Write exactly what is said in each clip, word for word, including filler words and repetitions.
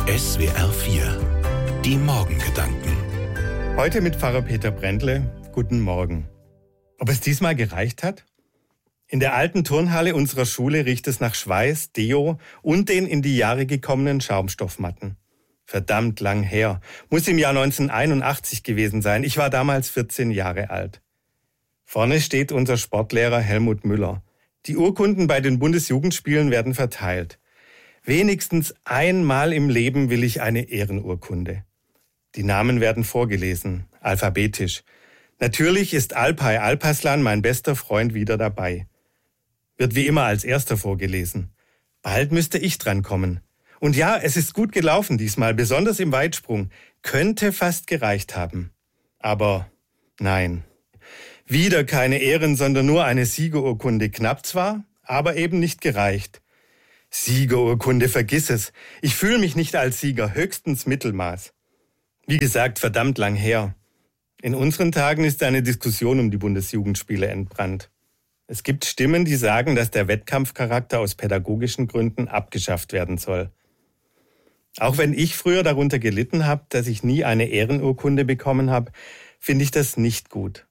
S W R vier. Die Morgengedanken. Heute mit Pfarrer Peter Brändle. Guten Morgen. Ob es diesmal gereicht hat? In der alten Turnhalle unserer Schule riecht es nach Schweiß, Deo und den in die Jahre gekommenen Schaumstoffmatten. Verdammt lang her. Muss im Jahr neunzehnhunderteinundachtzig gewesen sein. Ich war damals vierzehn Jahre alt. Vorne steht unser Sportlehrer Helmut Müller. Die Urkunden bei den Bundesjugendspielen werden verteilt. Wenigstens einmal im Leben will ich eine Ehrenurkunde. Die Namen werden vorgelesen, alphabetisch. Natürlich ist Alpay Alpaslan, mein bester Freund, wieder dabei. Wird wie immer als erster vorgelesen. Bald müsste ich drankommen. Und ja, es ist gut gelaufen diesmal, besonders im Weitsprung. Könnte fast gereicht haben. Aber nein. Wieder keine Ehren, sondern nur eine Siegerurkunde. Knapp zwar, aber eben nicht gereicht. Siegerurkunde, vergiss es. Ich fühle mich nicht als Sieger, höchstens Mittelmaß. Wie gesagt, verdammt lang her. In unseren Tagen ist eine Diskussion um die Bundesjugendspiele entbrannt. Es gibt Stimmen, die sagen, dass der Wettkampfcharakter aus pädagogischen Gründen abgeschafft werden soll. Auch wenn ich früher darunter gelitten habe, dass ich nie eine Ehrenurkunde bekommen habe, finde ich das nicht gut.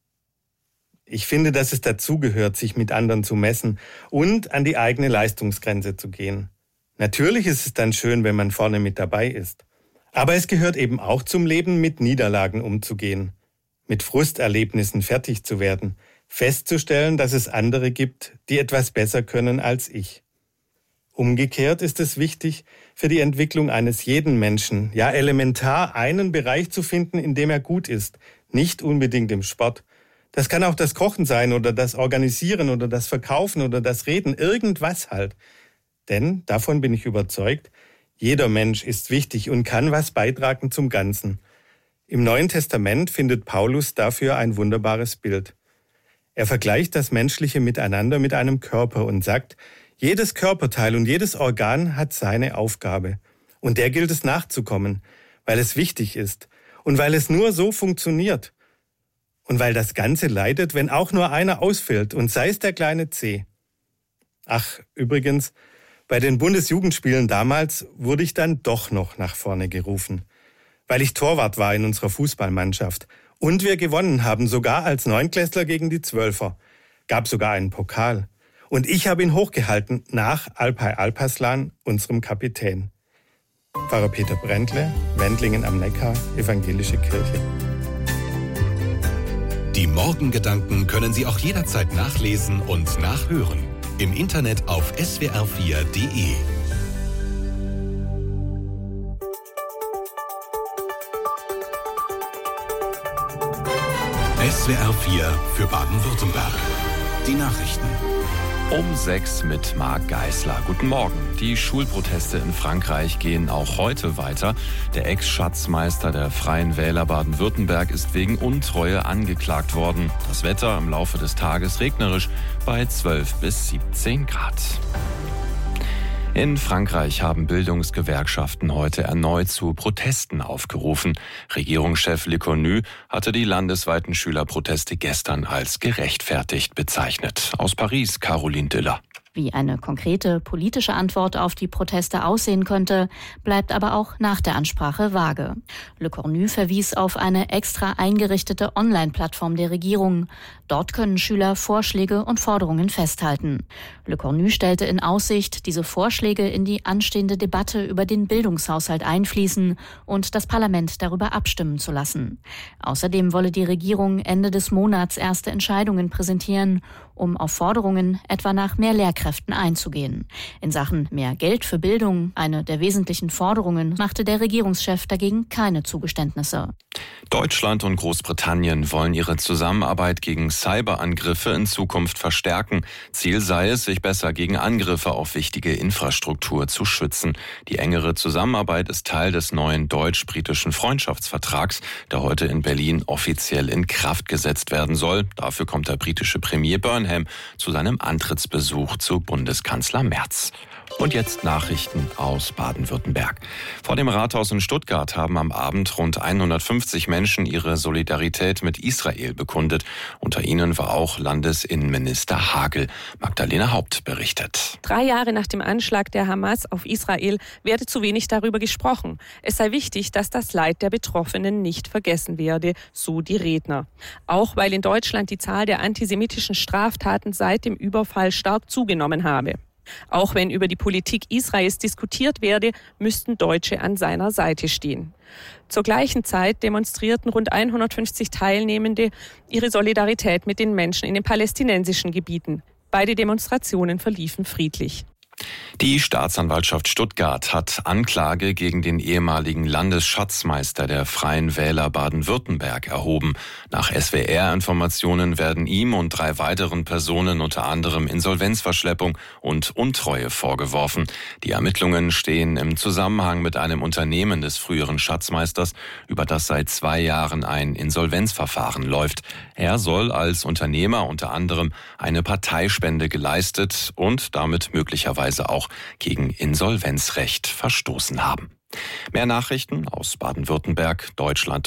Ich finde, dass es dazugehört, sich mit anderen zu messen und an die eigene Leistungsgrenze zu gehen. Natürlich ist es dann schön, wenn man vorne mit dabei ist. Aber es gehört eben auch zum Leben, mit Niederlagen umzugehen, mit Frusterlebnissen fertig zu werden, festzustellen, dass es andere gibt, die etwas besser können als ich. Umgekehrt ist es wichtig, für die Entwicklung eines jeden Menschen, ja elementar, einen Bereich zu finden, in dem er gut ist, nicht unbedingt im Sport. Das kann auch das Kochen sein oder das Organisieren oder das Verkaufen oder das Reden, irgendwas halt. Denn, davon bin ich überzeugt, jeder Mensch ist wichtig und kann was beitragen zum Ganzen. Im Neuen Testament findet Paulus dafür ein wunderbares Bild. Er vergleicht das menschliche Miteinander mit einem Körper und sagt, jedes Körperteil und jedes Organ hat seine Aufgabe. Und der gilt es nachzukommen, weil es wichtig ist und weil es nur so funktioniert. Und weil das Ganze leidet, wenn auch nur einer ausfällt, und sei es der kleine Zeh. Ach, übrigens, bei den Bundesjugendspielen damals wurde ich dann doch noch nach vorne gerufen, weil ich Torwart war in unserer Fußballmannschaft. Und wir gewonnen haben, sogar als Neunklässler gegen die Zwölfer. Gab sogar einen Pokal. Und ich habe ihn hochgehalten nach Alpay Alpaslan, unserem Kapitän. Pfarrer Peter Brändle, Wendlingen am Neckar, Evangelische Kirche. Die Morgengedanken können Sie auch jederzeit nachlesen und nachhören. Im Internet auf S W R vier Punkt de. S W R vier für Baden-Württemberg. Die Nachrichten. Um sechs mit Marc Geisler. Guten Morgen. Die Schulproteste in Frankreich gehen auch heute weiter. Der Ex-Schatzmeister der Freien Wähler Baden-Württemberg ist wegen Untreue angeklagt worden. Das Wetter im Laufe des Tages regnerisch bei zwölf bis siebzehn Grad. In Frankreich haben Bildungsgewerkschaften heute erneut zu Protesten aufgerufen. Regierungschef Lecornu hatte die landesweiten Schülerproteste gestern als gerechtfertigt bezeichnet. Aus Paris, Caroline Diller. Wie eine konkrete politische Antwort auf die Proteste aussehen könnte, bleibt aber auch nach der Ansprache vage. Lecornu verwies auf eine extra eingerichtete Online-Plattform der Regierung. Dort können Schüler Vorschläge und Forderungen festhalten. Lecornu stellte in Aussicht, diese Vorschläge in die anstehende Debatte über den Bildungshaushalt einfließen und das Parlament darüber abstimmen zu lassen. Außerdem wolle die Regierung Ende des Monats erste Entscheidungen präsentieren, um auf Forderungen etwa nach mehr Lehrkräften einzugehen. In Sachen mehr Geld für Bildung, eine der wesentlichen Forderungen, machte der Regierungschef dagegen keine Zugeständnisse. Deutschland und Großbritannien wollen ihre Zusammenarbeit gegen Cyberangriffe in Zukunft verstärken. Ziel sei es, sich besser gegen Angriffe auf wichtige Infrastruktur zu schützen. Die engere Zusammenarbeit ist Teil des neuen deutsch-britischen Freundschaftsvertrags, der heute in Berlin offiziell in Kraft gesetzt werden soll. Dafür kommt der britische Premier Burnham zu seinem Antrittsbesuch zu Bundeskanzler Merz. Und jetzt Nachrichten aus Baden-Württemberg. Vor dem Rathaus in Stuttgart haben am Abend rund hundertfünfzig Menschen ihre Solidarität mit Israel bekundet. Unter ihnen war auch Landesinnenminister Hagel. Magdalena Haupt berichtet. Drei Jahre nach dem Anschlag der Hamas auf Israel werde zu wenig darüber gesprochen. Es sei wichtig, dass das Leid der Betroffenen nicht vergessen werde, so die Redner. Auch weil in Deutschland die Zahl der antisemitischen Straftaten seit dem Überfall stark zugenommen habe. Auch wenn über die Politik Israels diskutiert werde, müssten Deutsche an seiner Seite stehen. Zur gleichen Zeit demonstrierten rund hundertfünfzig Teilnehmende ihre Solidarität mit den Menschen in den palästinensischen Gebieten. Beide Demonstrationen verliefen friedlich. Die Staatsanwaltschaft Stuttgart hat Anklage gegen den ehemaligen Landesschatzmeister der Freien Wähler Baden-Württemberg erhoben. Nach S W R-Informationen werden ihm und drei weiteren Personen unter anderem Insolvenzverschleppung und Untreue vorgeworfen. Die Ermittlungen stehen im Zusammenhang mit einem Unternehmen des früheren Schatzmeisters, über das seit zwei Jahren ein Insolvenzverfahren läuft. Er soll als Unternehmer unter anderem eine Parteispende geleistet und damit möglicherweise auch gegen Insolvenzrecht verstoßen haben. Mehr Nachrichten aus Baden-Württemberg, Deutschland und